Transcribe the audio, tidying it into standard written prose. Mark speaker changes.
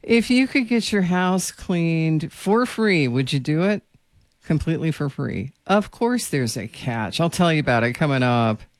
Speaker 1: If you could get your house cleaned for free, would you do it? Completely for free. Of course, there's a catch. I'll tell you about it coming up.